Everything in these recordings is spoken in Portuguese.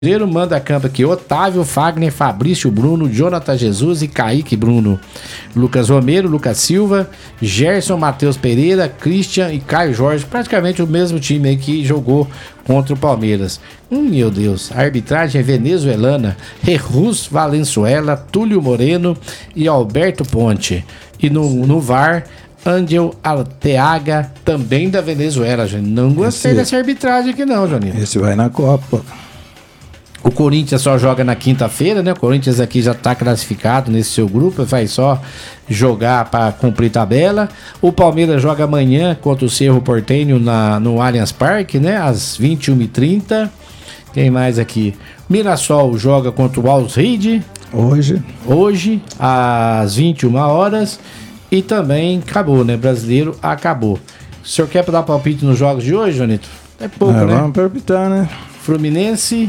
Cruzeiro manda campo aqui: Otávio, Fagner, Fabrício, Bruno, Jonathan Jesus e Kaique Bruno. Lucas Romero, Lucas Silva, Gerson, Matheus Pereira, Christian e Caio Jorge. Praticamente o mesmo time aí que jogou contra o Palmeiras. Meu Deus, a arbitragem é venezuelana. Jesus Valenzuela, Túlio Moreno e Alberto Ponte. E no VAR, Angel Arteaga, também da Venezuela, gente. Não gostei dessa arbitragem aqui não, Joninho. Esse vai na Copa. O Corinthians só joga na quinta-feira, né? O Corinthians aqui já está classificado nesse seu grupo, vai só jogar para cumprir tabela. O Palmeiras joga amanhã contra o Cerro Porteño no Allianz Parque, né? Às 21h30. Quem mais aqui? Mirassol joga contra o Al-Sadd hoje às 21 horas. E também acabou, né? Brasileiro acabou. O senhor quer dar palpite nos jogos de hoje, Jonito? É pouco, né? Vamos palpitar, né? Fluminense...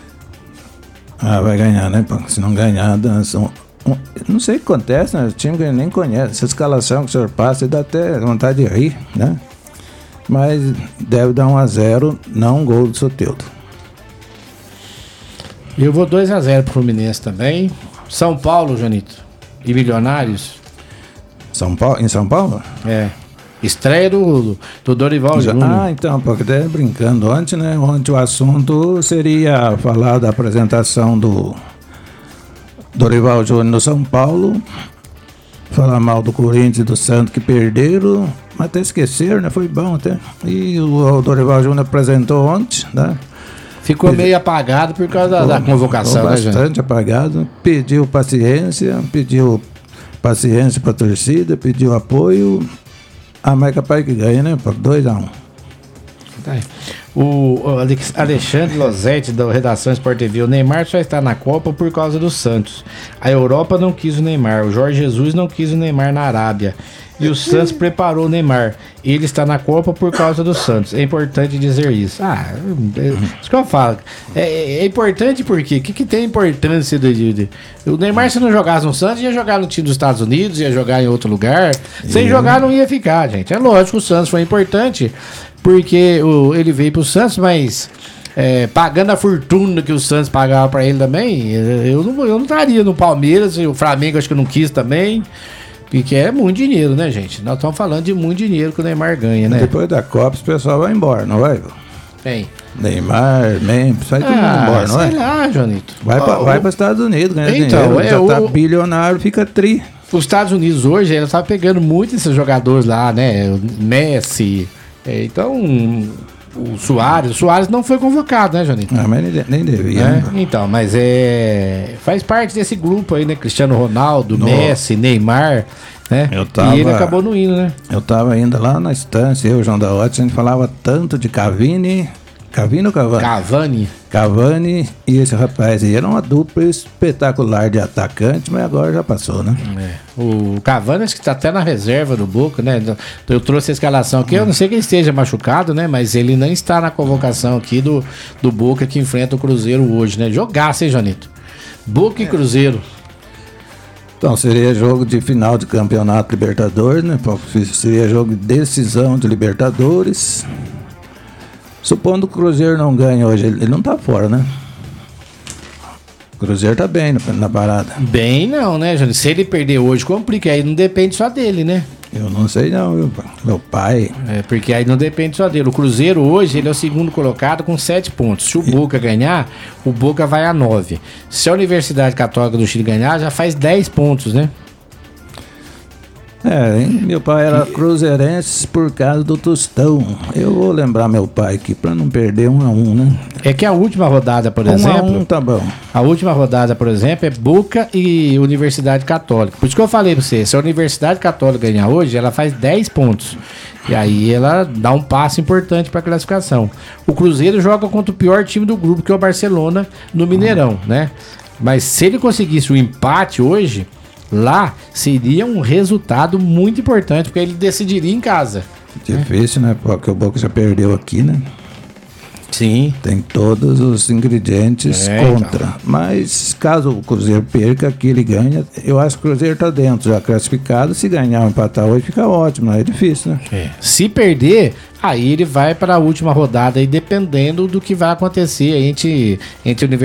vai ganhar, né? Se não ganhar, não sei o que acontece, né? O time que ele nem conhece. Essa escalação que o senhor passa, dá até vontade de rir, né? Mas deve dar 1-0, não um gol do Soteldo. Eu vou 2-0 pro Fluminense também. São Paulo, Jonito. E Milionários. Em São Paulo? É. Estreia do Dorival Júnior. Então, porque até brincando ontem, né? Ontem o assunto seria falar da apresentação do Dorival Júnior no São Paulo, falar mal do Corinthians e do Santos que perderam, mas até esqueceram, né? Foi bom até. E o Dorival Júnior apresentou ontem, né? Ficou meio apagado por causa da convocação, né, bastante apagado. Pediu paciência para a torcida, pediu apoio. Mas é capaz que ganha, né? 2-1. O Alexandre Losetti, da Redação Sport TV: o Neymar só está na Copa por causa do Santos. A Europa não quis o Neymar. O Jorge Jesus não quis o Neymar na Arábia. E o Santos preparou o Neymar. Ele está na Copa por causa do Santos. É importante dizer isso. Isso que eu falo. É importante porque o que tem importância o Neymar, se não jogasse no Santos, ia jogar no time dos Estados Unidos, ia jogar em outro lugar. Sem jogar não ia ficar, gente. É lógico que o Santos foi importante porque ele veio pro Santos, mas pagando a fortuna que o Santos pagava para ele também, eu não estaria no Palmeiras. E o Flamengo acho que não quis também. Porque é muito dinheiro, né, gente? Nós estamos falando de muito dinheiro que o Neymar ganha, né? Depois da Copa, o pessoal vai embora, não vai? Quem? Neymar, Memphis, vai todo mundo embora, não é? Sei lá, Jonito. Vai para os Estados Unidos, ganha dinheiro. Já tá bilionário, fica tri. Os Estados Unidos hoje, ele tá pegando muito esses jogadores lá, né? O Messi. Então, o Suárez não foi convocado, né, Jonito? Mas nem devia. Então, mas faz parte desse grupo aí, né? Cristiano Ronaldo, Messi, Neymar, né? E ele acabou não indo, né? Eu tava ainda lá na estância, eu e o João da Ótica, a gente falava tanto de Cavani ou Cavani? Cavani e esse rapaz aí. Era uma dupla espetacular de atacante, mas agora já passou, né? O Cavani acho que tá até na reserva do Boca, né? Eu trouxe a escalação aqui, eu não sei que ele esteja machucado, né? Mas ele não está na convocação aqui do Boca que enfrenta o Cruzeiro hoje, né? Jogasse, hein, Jonito? Boca e Cruzeiro. Então seria jogo de final de campeonato Libertadores, né? Seria jogo de decisão de Libertadores. Supondo que o Cruzeiro não ganha hoje, ele não tá fora, né? O Cruzeiro tá bem na parada. Bem não, né, Jânio? Se ele perder hoje, complica. Aí não depende só dele, né? Eu não sei não, meu pai. Porque aí não depende só dele. O Cruzeiro hoje, ele é o segundo colocado com 7 pontos. Se o Boca ganhar, o Boca vai a 9. Se a Universidade Católica do Chile ganhar, já faz 10 pontos, né? Meu pai era cruzeirense por causa do Tostão. Eu vou lembrar meu pai aqui pra não perder 1-1, né? É que a última rodada, por exemplo... 1-1 tá bom. A última rodada, por exemplo, é Boca e Universidade Católica. Por isso que eu falei pra você, se a Universidade Católica ganhar hoje, ela faz 10 pontos. E aí ela dá um passo importante pra classificação. O Cruzeiro joga contra o pior time do grupo, que é o Barcelona, no Mineirão, né? Mas se ele conseguisse o empate hoje... Lá seria um resultado muito importante, porque ele decidiria em casa. Difícil, né? Porque o Boca já perdeu aqui, né? Sim. Tem todos os ingredientes contra. Então. Mas caso o Cruzeiro perca, aqui ele ganha. Eu acho que o Cruzeiro tá dentro, já classificado. Se ganhar ou empatar hoje, fica ótimo. Não é difícil, né? Se perder, Aí ele vai para a última rodada, aí dependendo do que vai acontecer entre